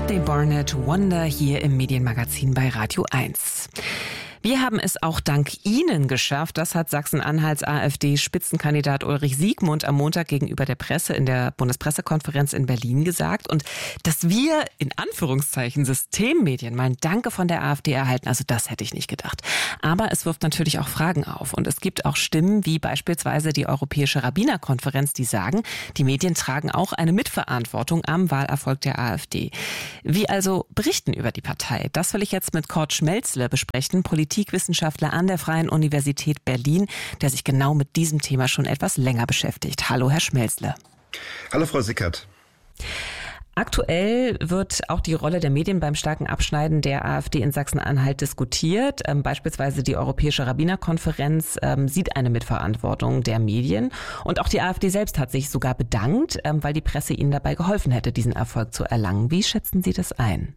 Rodney Barnett, Wonder hier im Medienmagazin bei Radio 1. Wir haben es auch dank Ihnen geschafft. Das hat Sachsen-Anhalts AfD-Spitzenkandidat Ulrich Siegmund am Montag gegenüber der Presse in der Bundespressekonferenz in Berlin gesagt. Und dass wir in Anführungszeichen Systemmedien mal ein Danke von der AfD erhalten, also das hätte ich nicht gedacht. Aber es wirft natürlich auch Fragen auf. Und es gibt auch Stimmen wie beispielsweise die Europäische Rabbinerkonferenz, die sagen, die Medien tragen auch eine Mitverantwortung am Wahlerfolg der AfD. Wie also berichten über die Partei? Das will ich jetzt mit Kurt Schmelzle besprechen, Politikwissenschaftler an der Freien Universität Berlin, der sich genau mit diesem Thema schon etwas länger beschäftigt. Hallo, Herr Schmelzle. Hallo, Frau Sickert. Aktuell wird auch die Rolle der Medien beim starken Abschneiden der AfD in Sachsen-Anhalt diskutiert. Beispielsweise die Europäische Rabbinerkonferenz sieht eine Mitverantwortung der Medien. Und auch die AfD selbst hat sich sogar bedankt, weil die Presse ihnen dabei geholfen hätte, diesen Erfolg zu erlangen. Wie schätzen Sie das ein?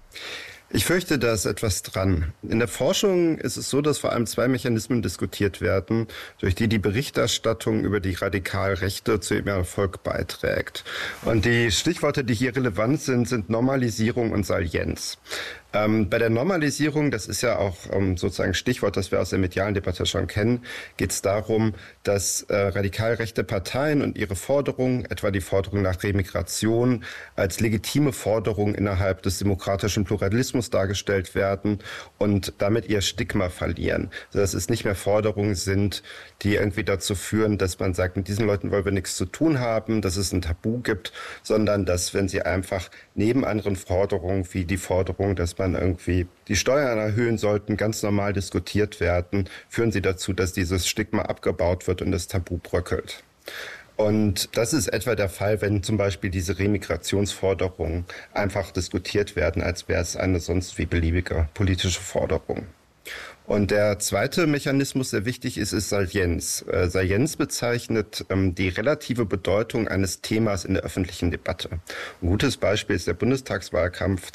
Ich fürchte, da ist etwas dran. In der Forschung ist es so, dass vor allem zwei Mechanismen diskutiert werden, durch die die Berichterstattung über die Radikalrechte zu ihrem Erfolg beiträgt. Und die Stichworte, die hier relevant sind, sind Normalisierung und Salienz. Bei der Normalisierung, das ist ja auch sozusagen Stichwort, das wir aus der medialen Debatte schon kennen, geht es darum, dass radikal rechte Parteien und ihre Forderungen, etwa die Forderung nach Remigration, als legitime Forderung innerhalb des demokratischen Pluralismus dargestellt werden und damit ihr Stigma verlieren. Dass es nicht mehr Forderungen sind, die irgendwie dazu führen, dass man sagt, mit diesen Leuten wollen wir nichts zu tun haben, dass es ein Tabu gibt, sondern dass, wenn sie einfach neben anderen Forderungen wie die Forderung, dass man irgendwie die Steuern erhöhen sollten, ganz normal diskutiert werden, führen sie dazu, dass dieses Stigma abgebaut wird und das Tabu bröckelt. Und das ist etwa der Fall, wenn zum Beispiel diese Remigrationsforderungen einfach diskutiert werden, als wäre es eine sonst wie beliebige politische Forderung. Und der zweite Mechanismus, der wichtig ist, ist Salienz. Salienz bezeichnet die relative Bedeutung eines Themas in der öffentlichen Debatte. Ein gutes Beispiel ist der Bundestagswahlkampf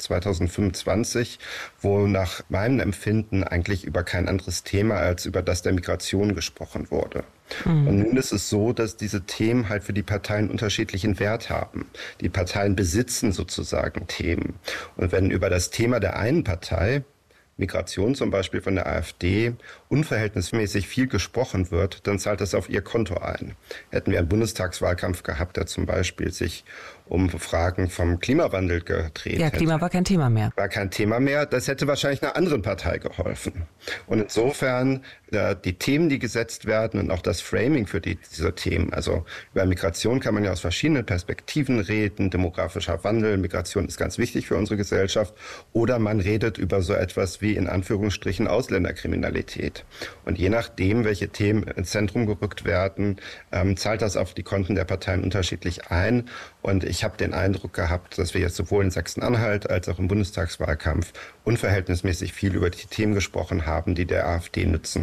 2025, wo nach meinem Empfinden eigentlich über kein anderes Thema als über das der Migration gesprochen wurde. Und nun ist es so, dass diese Themen halt für die Parteien unterschiedlichen Wert haben. Die Parteien besitzen sozusagen Themen. Und wenn über das Thema der einen Partei, Migration zum Beispiel von der AfD, unverhältnismäßig viel gesprochen wird, dann zahlt das auf ihr Konto ein. Hätten wir einen Bundestagswahlkampf gehabt, der zum Beispiel sich um Fragen vom Klimawandel gedreht hätte. Ja, Klima war kein Thema mehr. War kein Thema mehr. Das hätte wahrscheinlich einer anderen Partei geholfen. Und insofern die Themen, die gesetzt werden und auch das Framing für diese Themen. Also über Migration kann man ja aus verschiedenen Perspektiven reden. Demografischer Wandel, Migration ist ganz wichtig für unsere Gesellschaft. Oder man redet über so etwas wie in Anführungsstrichen Ausländerkriminalität. Und je nachdem, welche Themen ins Zentrum gerückt werden, zahlt das auf die Konten der Parteien unterschiedlich ein. Und ich habe den Eindruck gehabt, dass wir jetzt sowohl in Sachsen-Anhalt als auch im Bundestagswahlkampf unverhältnismäßig viel über die Themen gesprochen haben, die der AfD nützen.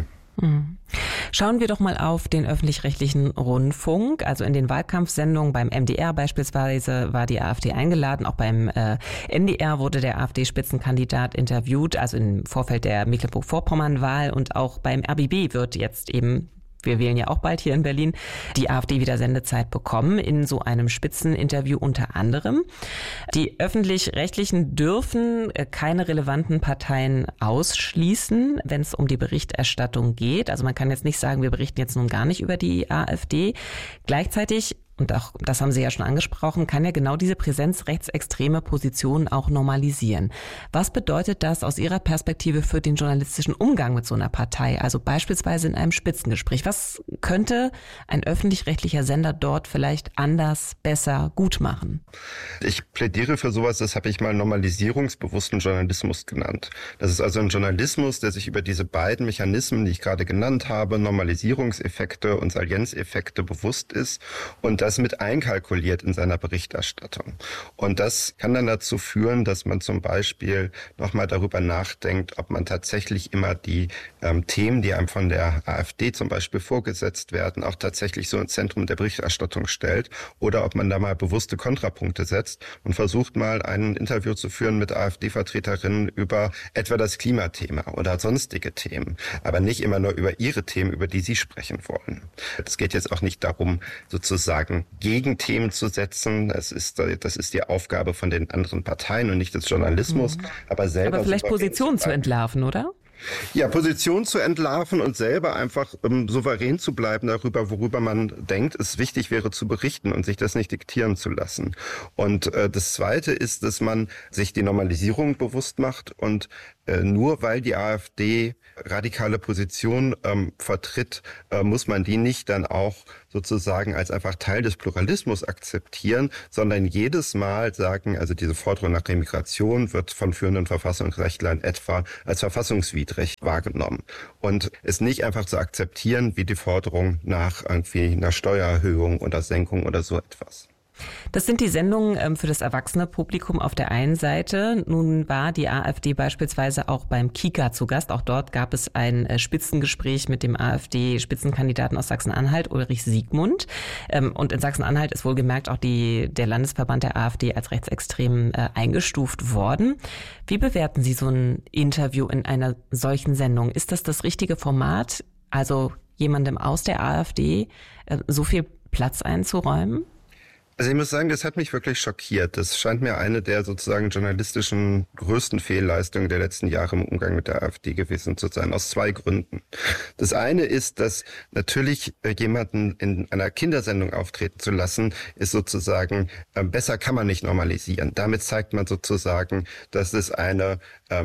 Schauen wir doch mal auf den öffentlich-rechtlichen Rundfunk. Also in den Wahlkampfsendungen beim MDR beispielsweise war die AfD eingeladen. Auch beim NDR wurde der AfD-Spitzenkandidat interviewt, also im Vorfeld der Mecklenburg-Vorpommern-Wahl. Und auch beim RBB wird jetzt eben, wir wählen ja auch bald hier in Berlin, die AfD wieder Sendezeit bekommen in so einem Spitzeninterview unter anderem. Die Öffentlich-Rechtlichen dürfen keine relevanten Parteien ausschließen, wenn es um die Berichterstattung geht. Also man kann jetzt nicht sagen, wir berichten jetzt nun gar nicht über die AfD. Gleichzeitig, und auch das haben Sie ja schon angesprochen, kann ja genau diese Präsenz rechtsextreme Positionen auch normalisieren. Was bedeutet das aus Ihrer Perspektive für den journalistischen Umgang mit so einer Partei? Also beispielsweise in einem Spitzengespräch. Was könnte ein öffentlich-rechtlicher Sender dort vielleicht anders, besser, gut machen? Ich plädiere für sowas, das habe ich mal normalisierungsbewussten Journalismus genannt. Das ist also ein Journalismus, der sich über diese beiden Mechanismen, die ich gerade genannt habe, Normalisierungseffekte und Salienzeffekte bewusst ist und das mit einkalkuliert in seiner Berichterstattung. Und das kann dann dazu führen, dass man zum Beispiel nochmal darüber nachdenkt, ob man tatsächlich immer die Themen, die einem von der AfD zum Beispiel vorgesetzt werden, auch tatsächlich so ins Zentrum der Berichterstattung stellt oder ob man da mal bewusste Kontrapunkte setzt und versucht mal ein Interview zu führen mit AfD-Vertreterinnen über etwa das Klimathema oder sonstige Themen, aber nicht immer nur über ihre Themen, über die sie sprechen wollen. Es geht jetzt auch nicht darum, sozusagen sozusagen Gegenthemen zu setzen. Das ist die Aufgabe von den anderen Parteien und nicht des Journalismus. Aber vielleicht Positionen zu entlarven, oder? Ja, Position zu entlarven und selber einfach souverän zu bleiben darüber, worüber man denkt, es wichtig wäre zu berichten und sich das nicht diktieren zu lassen. Und das Zweite ist, dass man sich die Normalisierung bewusst macht und nur weil die AfD radikale Position vertritt, muss man die nicht dann auch sozusagen als einfach Teil des Pluralismus akzeptieren, sondern jedes Mal sagen, also diese Forderung nach Remigration wird von führenden Verfassungsrechtlern etwa als verfassungswidrig wahrgenommen. Und es nicht einfach zu akzeptieren wie die Forderung nach irgendwie einer Steuererhöhung oder Senkung oder so etwas. Das sind die Sendungen für das erwachsene Publikum auf der einen Seite. Nun war die AfD beispielsweise auch beim Kika zu Gast. Auch dort gab es ein Spitzengespräch mit dem AfD-Spitzenkandidaten aus Sachsen-Anhalt, Ulrich Siegmund. Und in Sachsen-Anhalt ist wohlgemerkt auch der Landesverband der AfD als rechtsextrem eingestuft worden. Wie bewerten Sie so ein Interview in einer solchen Sendung? Ist das richtige Format, also jemandem aus der AfD so viel Platz einzuräumen? Also ich muss sagen, das hat mich wirklich schockiert. Das scheint mir eine der sozusagen journalistischen größten Fehlleistungen der letzten Jahre im Umgang mit der AfD gewesen zu sein, aus zwei Gründen. Das eine ist, dass natürlich jemanden in einer Kindersendung auftreten zu lassen, ist sozusagen, besser kann man nicht normalisieren. Damit zeigt man sozusagen, dass es eine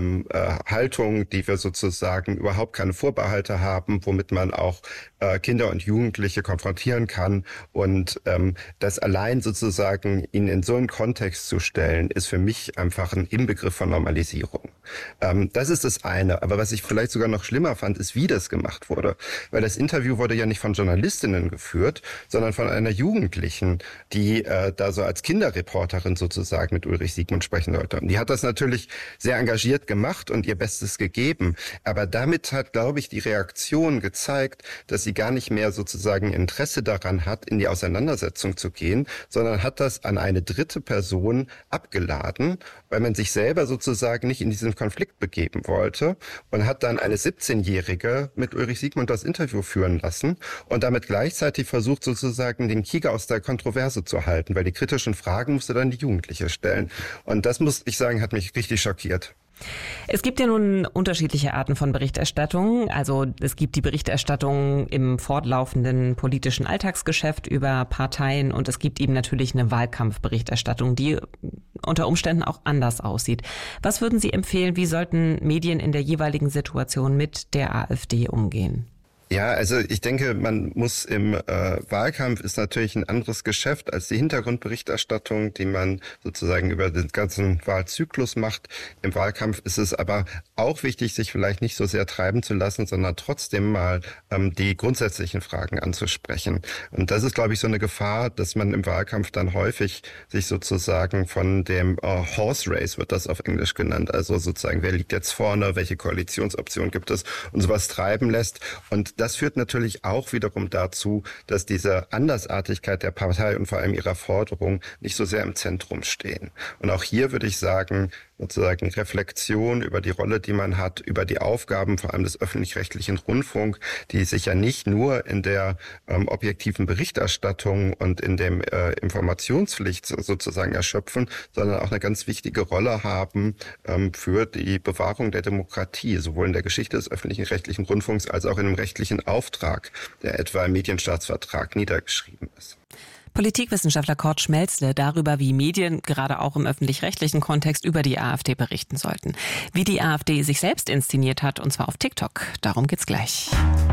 Haltung, die wir sozusagen überhaupt keine Vorbehalte haben, womit man auch Kinder und Jugendliche konfrontieren kann. Und das allein sozusagen ihn in so einen Kontext zu stellen, ist für mich einfach ein Inbegriff von Normalisierung. Das ist das eine. Aber was ich vielleicht sogar noch schlimmer fand, ist, wie das gemacht wurde. Weil das Interview wurde ja nicht von Journalistinnen geführt, sondern von einer Jugendlichen, die da so als Kinderreporterin sozusagen mit Ulrich Siegmund sprechen sollte. Und die hat das natürlich sehr engagiert gemacht und ihr Bestes gegeben. Aber damit hat, glaube ich, die Reaktion gezeigt, dass sie gar nicht mehr sozusagen Interesse daran hat, in die Auseinandersetzung zu gehen, sondern hat das an eine dritte Person abgeladen, weil man sich selber sozusagen nicht in diesen Konflikt begeben wollte und hat dann eine 17-Jährige mit Ulrich Siegmund das Interview führen lassen und damit gleichzeitig versucht sozusagen den Kika aus der Kontroverse zu halten, weil die kritischen Fragen musste dann die Jugendliche stellen. Und das, muss ich sagen, hat mich richtig schockiert. Es gibt ja nun unterschiedliche Arten von Berichterstattung. Also es gibt die Berichterstattung im fortlaufenden politischen Alltagsgeschäft über Parteien und es gibt eben natürlich eine Wahlkampfberichterstattung, die unter Umständen auch anders aussieht. Was würden Sie empfehlen, wie sollten Medien in der jeweiligen Situation mit der AfD umgehen? Ja, also ich denke, man muss im Wahlkampf ist natürlich ein anderes Geschäft als die Hintergrundberichterstattung, die man sozusagen über den ganzen Wahlzyklus macht. Im Wahlkampf ist es aber auch wichtig, sich vielleicht nicht so sehr treiben zu lassen, sondern trotzdem mal die grundsätzlichen Fragen anzusprechen. Und das ist, glaube ich, so eine Gefahr, dass man im Wahlkampf dann häufig sich sozusagen von dem Horse Race, wird das auf Englisch genannt, also sozusagen, wer liegt jetzt vorne, welche Koalitionsoption gibt es und sowas treiben lässt. Und das führt natürlich auch wiederum dazu, dass diese Andersartigkeit der Partei und vor allem ihrer Forderung nicht so sehr im Zentrum stehen. Und auch hier würde ich sagen, sozusagen Reflexion über die Rolle, die man hat, über die Aufgaben vor allem des öffentlich-rechtlichen Rundfunk, die sich ja nicht nur in der objektiven Berichterstattung und in dem Informationspflicht sozusagen erschöpfen, sondern auch eine ganz wichtige Rolle haben für die Bewahrung der Demokratie, sowohl in der Geschichte des öffentlich-rechtlichen Rundfunks als auch in dem rechtlichen Auftrag, der etwa im Medienstaatsvertrag niedergeschrieben ist. Politikwissenschaftler Kurt Schmelzle darüber, wie Medien gerade auch im öffentlich-rechtlichen Kontext über die AfD berichten sollten. Wie die AfD sich selbst inszeniert hat, und zwar auf TikTok. Darum geht's gleich.